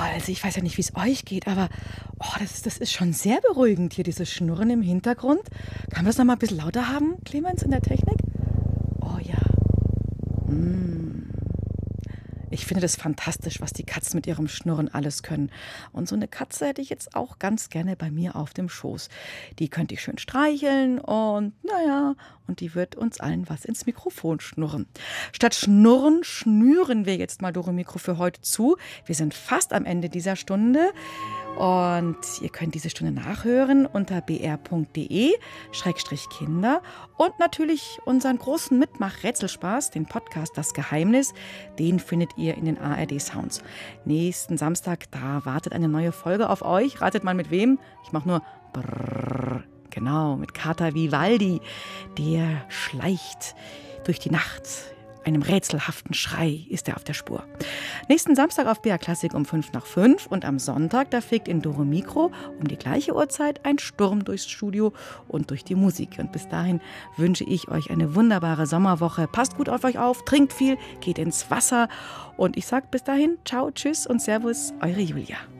also ich weiß ja nicht, wie es euch geht, aber das ist schon sehr beruhigend hier, dieses Schnurren im Hintergrund. Kann man das noch mal ein bisschen lauter haben, Clemens, in der Technik? Oh ja. Ich finde das fantastisch, was die Katzen mit ihrem Schnurren alles können. Und so eine Katze hätte ich jetzt auch ganz gerne bei mir auf dem Schoß. Die könnte ich schön streicheln und und die wird uns allen was ins Mikrofon schnurren. Statt Schnurren schnüren wir jetzt mal Doro Mikro für heute zu. Wir sind fast am Ende dieser Stunde. Und ihr könnt diese Stunde nachhören unter br.de/Kinder und natürlich unseren großen Mitmach-Rätselspaß, den Podcast Das Geheimnis, den findet ihr in den ARD-Sounds. Nächsten Samstag, da wartet eine neue Folge auf euch. Ratet mal mit wem? Ich mache nur Brrrr. Genau, mit Kater Vivaldi. Der schleicht durch die Nacht. Einem rätselhaften Schrei ist er auf der Spur. Nächsten Samstag auf BR Klassik um 5:05 und am Sonntag, da fegt in Doro Mikro um die gleiche Uhrzeit ein Sturm durchs Studio und durch die Musik. Und bis dahin wünsche ich euch eine wunderbare Sommerwoche. Passt gut auf euch auf, trinkt viel, geht ins Wasser. Und ich sage bis dahin, ciao, tschüss und servus, eure Julia.